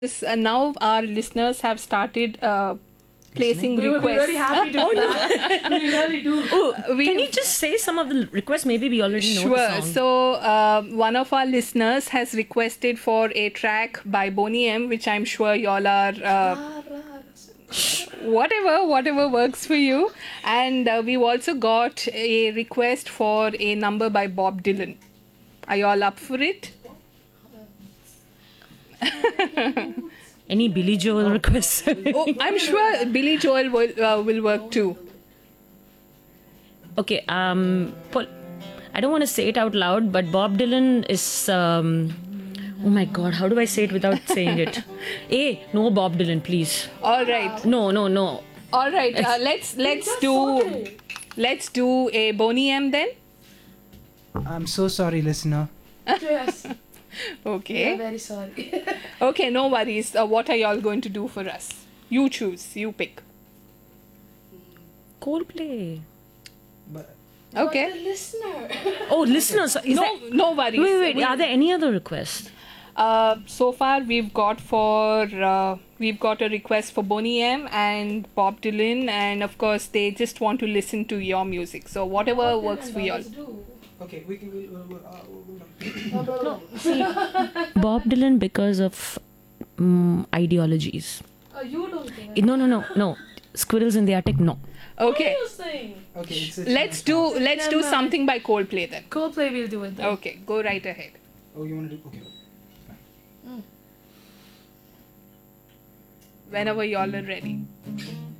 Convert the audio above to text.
Now our listeners have started placing We would be requests. very happy to do that. We really do. Can you just say some of the requests? Maybe we already know the Sure. song. So one of our listeners has requested for a track by Boney M, which I'm sure y'all are whatever works for you. And we've also got a request for a number by Bob Dylan. Are y'all up for it? Any Billy Joel requests? Oh, I'm sure Billy Joel will work too. Okay, Paul, I don't want to say it out loud, but Bob Dylan is. Oh my God, how do I say it without saying it? Hey, no Bob Dylan, please. All right. No. All right. Let's do a Boney M then. I'm so sorry, listener. Yes. Okay. I'm very sorry. Okay, no worries. What are y'all going to do for us? You choose. You pick. Coldplay. But Okay. But the listener. Oh, listeners. No worries. Wait. Are there any other requests? So far we've got a request for Boney M and Bob Dylan, and of course they just want to listen to your music. So whatever works for y'all. okay, we'll Bob Dylan because of ideologies. You don't think. No. Squirrels in the Attic, no. Okay. What are you saying? Okay, it's Let's do Never mind. something by Coldplay then. Coldplay will do it then. Okay, go right ahead. Oh, you want to do? Okay. Whenever y'all are ready.